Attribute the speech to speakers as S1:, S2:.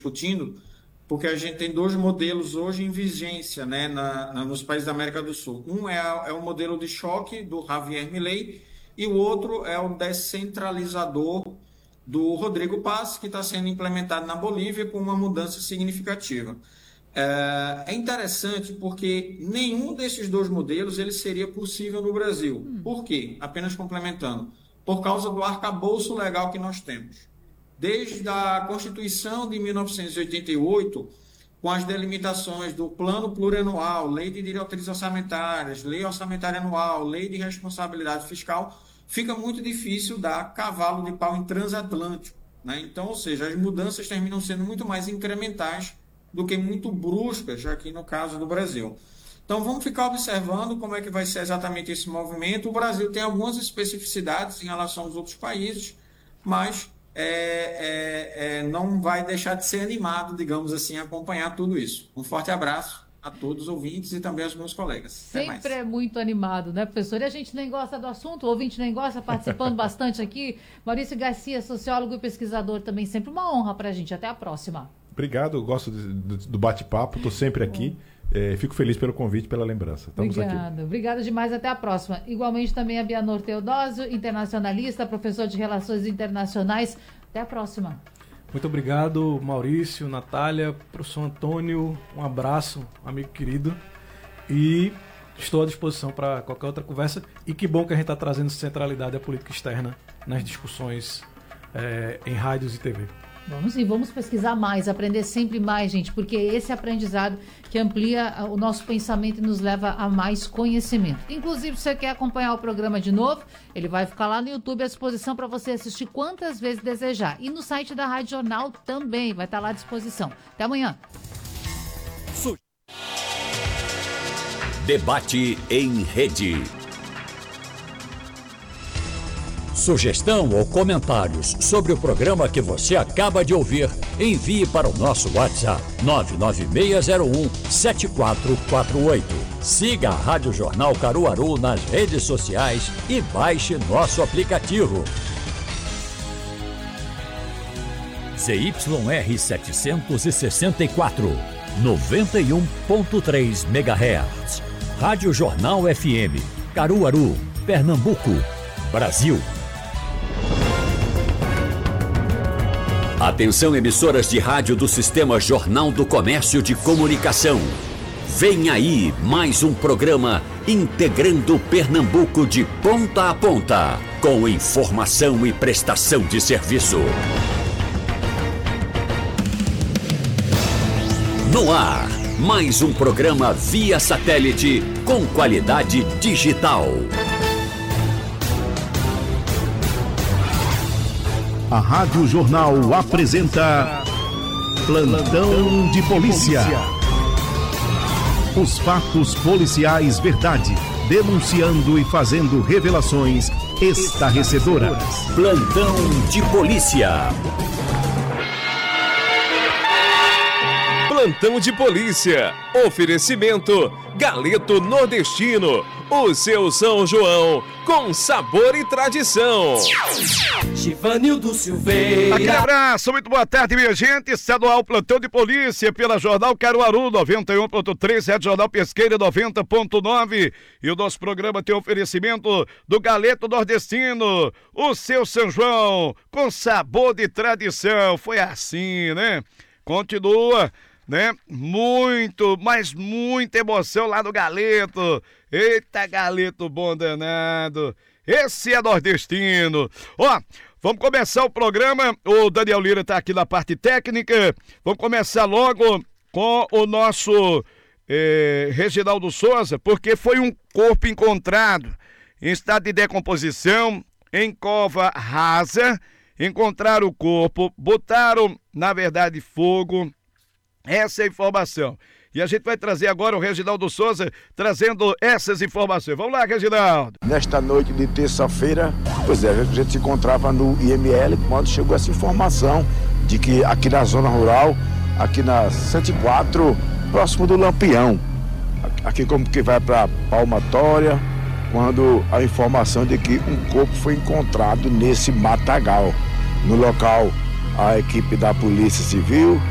S1: discutindo, porque a gente tem dois modelos hoje em vigência, né, nos países da América do Sul. Um é o modelo de choque do Javier Milei e o outro é o descentralizador do Rodrigo Paz, que está sendo implementado na Bolívia com uma mudança significativa. É interessante porque nenhum desses dois modelos ele seria possível no Brasil. Por quê? Apenas complementando. Por causa do arcabouço legal que nós temos. Desde a Constituição de 1988, com as delimitações do Plano Plurianual, Lei de Diretrizes Orçamentárias, Lei Orçamentária Anual, Lei de Responsabilidade Fiscal, fica muito difícil dar cavalo de pau em transatlântico, né? Então, ou seja, as mudanças terminam sendo muito mais incrementais do que muito bruscas, aqui no caso do Brasil. Então, vamos ficar observando como é que vai ser exatamente esse movimento. O Brasil tem algumas especificidades em relação aos outros países, mas não vai deixar de ser animado, digamos assim, acompanhar tudo isso. Um forte abraço a todos os ouvintes e também aos meus colegas.
S2: Sempre é muito animado, né, professor? E a gente nem gosta do assunto, o ouvinte nem gosta, participando bastante aqui. Maurício Garcia, sociólogo e pesquisador, também sempre uma honra para a gente. Até a próxima.
S3: Obrigado, eu gosto do bate-papo, estou sempre aqui. Fico feliz pelo convite, pela lembrança. Estamos aqui.
S2: Obrigada demais, até a próxima. Igualmente também a Bianor Teodósio, internacionalista, professor de Relações Internacionais. Até a próxima.
S4: Muito obrigado, Maurício, Natália, professor Antônio, um abraço, amigo querido, e estou à disposição para qualquer outra conversa, e que bom que a gente está trazendo centralidade à política externa nas discussões em rádios e TV.
S2: Vamos pesquisar mais, aprender sempre mais, gente, porque esse aprendizado que amplia o nosso pensamento e nos leva a mais conhecimento. Inclusive, se você quer acompanhar o programa de novo, ele vai ficar lá no YouTube à disposição para você assistir quantas vezes desejar. E no site da Rádio Jornal também vai estar lá à disposição. Até amanhã.
S5: Debate em rede. Sugestão ou comentários sobre o programa que você acaba de ouvir, envie para o nosso WhatsApp 99601-7448. Siga a Rádio Jornal Caruaru nas redes sociais e baixe nosso aplicativo. ZYR 764, 91.3 MHz. Rádio Jornal FM, Caruaru, Pernambuco, Brasil. Atenção, emissoras de rádio do Sistema Jornal do Comércio de Comunicação. Vem aí mais um programa integrando Pernambuco de ponta a ponta, com informação e prestação de serviço. No ar, mais um programa via satélite com qualidade digital.
S6: A Rádio Jornal apresenta Plantão de Polícia. Os fatos policiais verdade, denunciando e fazendo revelações estarrecedoras.
S5: Plantão de Polícia.
S7: Plantão de Polícia. Oferecimento Galeto Nordestino. O seu São João com sabor e tradição.
S8: Givanildo Silveira.
S9: Aquele abraço, muito boa tarde, minha gente. Estadual Plantão de Polícia pela Jornal Caruaru 91.3, Rádio Jornal Pesqueira 90.9. E o nosso programa tem oferecimento do Galeto Nordestino. O seu São João com sabor de tradição. Foi assim, né? Continua, né? Muito, mas muita emoção lá no Galeto. Eita, Galeto bom danado. Esse é nordestino. Ó, vamos começar o programa. O Daniel Lira tá aqui na parte técnica. Vamos começar logo com o nosso Reginaldo Souza, porque foi um corpo encontrado em estado de decomposição em cova rasa. Encontraram o corpo, botaram, na verdade, fogo. Essa é a informação. E a gente vai trazer agora o Reginaldo Souza trazendo essas informações. Vamos lá, Reginaldo.
S10: Nesta noite de terça-feira, pois é, a gente se encontrava no IML quando chegou essa informação de que aqui na zona rural, aqui na 104, próximo do Lampião, aqui como que vai para Palmatória, quando a informação de que um corpo foi encontrado nesse matagal. No local, a equipe da Polícia Civil